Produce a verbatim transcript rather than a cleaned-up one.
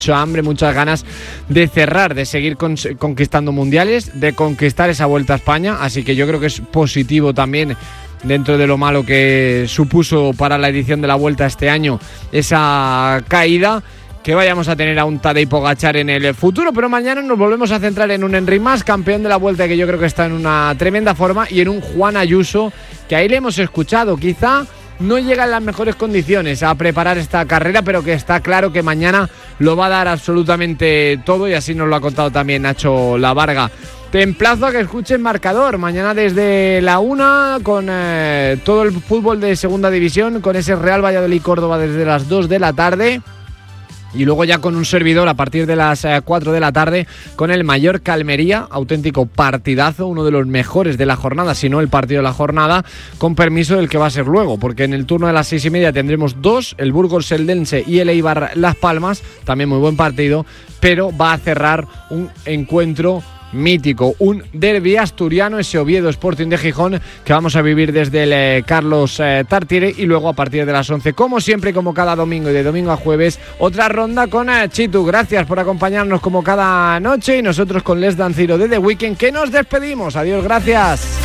mucha hambre, muchas ganas de cerrar, de seguir con, conquistando mundiales, de conquistar esa Vuelta a España, así que yo creo que es positivo también dentro de lo malo que supuso para la edición de la Vuelta este año esa caída, que vayamos a tener a un Tadej Pogačar en el futuro, pero mañana nos volvemos a centrar en un Enric Mas, campeón de la Vuelta, que yo creo que está en una tremenda forma, y en un Juan Ayuso, que ahí le hemos escuchado, quizá no llega en las mejores condiciones a preparar esta carrera, pero que está claro que mañana lo va a dar absolutamente todo, y así nos lo ha contado también Nacho Lavarga. Te emplazo a que escuches Marcador mañana desde la una con eh, todo el fútbol de segunda división, con ese Real Valladolid-Córdoba desde las dos de la tarde. Y luego ya con un servidor a partir de las cuatro de la tarde con el Mallorca-Almería, auténtico partidazo, uno de los mejores de la jornada, si no el partido de la jornada, con permiso del que va a ser luego, porque en el turno de las seis y media tendremos dos, el Burgos-Eldense y el Eibar-Las Palmas, también muy buen partido, pero va a cerrar un encuentro mítico, un derbi asturiano, ese Oviedo Sporting de Gijón, que vamos a vivir desde el eh, Carlos eh, Tartiere, y luego a partir de las once, como siempre, como cada domingo y de domingo a jueves, otra ronda con eh, Chitu. Gracias por acompañarnos como cada noche, y nosotros con Les Dan Zero de The Weeknd, que nos despedimos. Adiós, gracias.